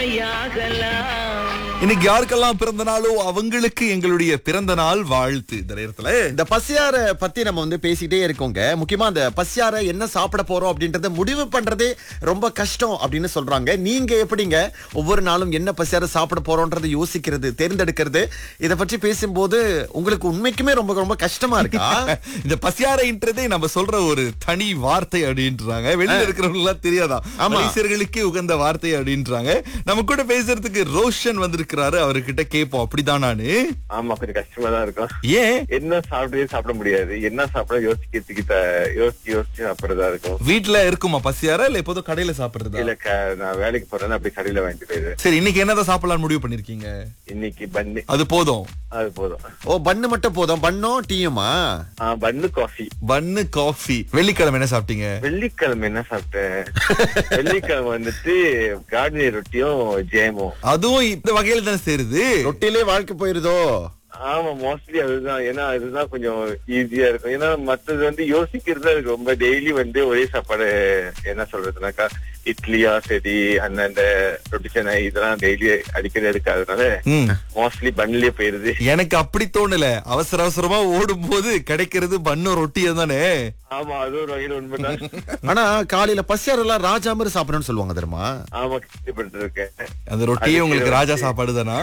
இன்னைக்கு யாருக்கெல்லாம் பிறந்த நாளோ அவங்களுக்கு எங்களுடைய பிறந்த நாள் வாழ்த்து. இந்த நேரத்துல இந்த பசியார பத்தி நம்ம வந்து பேசிட்டே இருக்கோங்க. முக்கியமா அந்த பசியார என்ன சாப்பிட போறோம் அப்படின்றத முடிவு பண்றதே ரொம்ப கஷ்டம் அப்படின்னு சொல்றாங்க. நீங்க எப்படிங்க ஒவ்வொரு நாளும் என்ன பசியார சாப்பிட போறோம்ன்றதை யோசிக்கிறது, தேர்ந்தெடுக்கிறது, இத பற்றி பேசும்போது உங்களுக்கு உண்மைக்குமே ரொம்ப ரொம்ப கஷ்டமா இருக்கா? இந்த பசியாரைன்றதே நம்ம சொல்ற ஒரு தனி வார்த்தை அப்படின்றாங்க. வெளியில இருக்கிறவங்க எல்லாம் தெரியாதா, மலேசியர்களுக்கே உகந்த வார்த்தை அப்படின்றாங்க. நம்ம கூட பேசுறதுக்கு ரோஷன் வந்திருக்கிறாரு. அவர்கிட்ட கேட்போம். அப்படிதான் நானு. ஆமா, கொஞ்சம் கஷ்டமா தான் இருக்கும். ஏன் என்ன சாப்பிட முடியாது, என்ன சாப்பிட யோசிக்கிறதுக்கு யோசிச்சு சாப்பிடுறதா இருக்கும். வீட்டுல இருக்குமா பசியாரா இல்ல எப்போதும் கடையில சாப்பிடுறதா? இல்ல, நான் வேலைக்கு போறேன்னா அப்படி கடையில வாங்கிட்டு போயிடுவேன். சரி, இன்னைக்கு என்னதான் சாப்பிடலாம் முடிவு பண்ணிருக்கீங்க? இன்னைக்கு பன்னு. அது போதும். அது போதும். ஓ, பன்னு மட்டும் போதும். பன்னும் டீயுமா? பன்னு காஃபி. பன்னு காஃபி. வெள்ளிக்கிழமை என்ன சாப்பிட்டீங்க? வெள்ளிக்கிழமை என்ன சாப்பிட்டேன்? வெள்ளிக்கிழமை வந்துட்டு கார்டனி ரொட்டியும் ஜேமும். அதுவும் இந்த வகையில தானே சேருது. ரொட்டிலே வாழ்க்கை போயிருதோ? ஆமா, மோஸ்ட்லி அதுதான். ஏன்னா அதுதான் கொஞ்சம் ஈஸியா இருக்கும். ஏன்னா மத்தது வந்து யோசிக்கிறது அது ரொம்ப டெய்லி வந்து ஒரே சாப்பாடு. என்ன சொல்றதுனாக்கா, இட்லியா சரி, அண்ணன் ரொட்டி சேனை இதெல்லாம் டெய்லி அடிக்கடி எடுக்காதனால மோஸ்ட்லி பன்லயே போயிருது. எனக்கு அப்படி தோணல. அவசர அவசரமா ஓடும் போது கிடைக்கிறது பன்னு ரொட்டியா தானே. ஆமா, அது ஒரு வகையில உண்மைதான். ஆனா காலையில பசியார எல்லாம் ராஜா மாதிரி சாப்பிடணும்னு சொல்லுவாங்க தெரியுமா? ஆமா, கேள்விப்பட்டு இருக்கேன். அந்த ரொட்டியே உங்களுக்கு ராஜா சாப்பாடு தானா?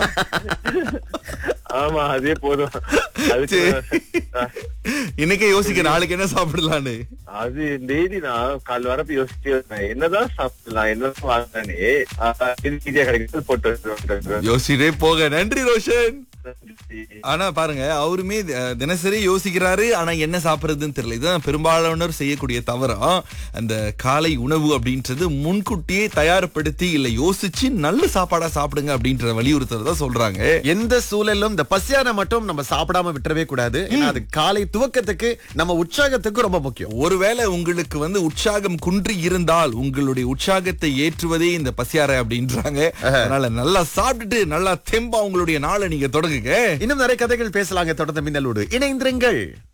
ஆமா, அதே போதும். அதுக்கு இன்னைக்கே யோசிக்க நாளைக்கு என்ன சாப்பிடலான்னு. அது டெய்லி நான் கால் வரப்ப யோசிச்சு என்னதான் சாப்பிடலாம், என்னதான் வாங்கினானே ஈஸியா கிடைக்கிறது போட்டு யோசிச்சுட்டே போக. நன்றி ரோஷன். ஆனா பாருங்க, அவருமே தினசரி யோசிக்கிறாரு. ஆனா என்ன சாப்பிடுறதுன்னு தெரியல. இதுதான் பெரும்பாலானோர் செய்யக்கூடிய தவறா. அந்த காலை உணவு அப்படின்றது முன்கூட்டியே தயார்படுத்தி இல்ல யோசிச்சு நல்ல சாப்பாடா சாப்பிடுங்க அப்படின்ற வலியுறுத்துறதா சொல்றாங்க. எந்த சூழலும் இந்த பசியார மட்டும் நம்ம சாப்பிடாம விட்டுறவே கூடாது. ஏன்னா அது காலை துவக்கத்துக்கு நம்ம உற்சாகத்துக்கு ரொம்ப முக்கியம். ஒருவேளை உங்களுக்கு வந்து உற்சாகம் குன்றி இருந்தால் உங்களுடைய உற்சாகத்தை ஏற்றுவதே இந்த பசியாரை அப்படின்றாங்க. அதனால நல்லா சாப்பிட்டுட்டு நல்லா தெம்பா உங்களுடைய நாளை நீங்க தொடங்குங்க. இன்னும் நிறைய கதைகள் பேசலாங்க. தொடர்ந்து மின்னலோடு இணைந்திருங்கள்.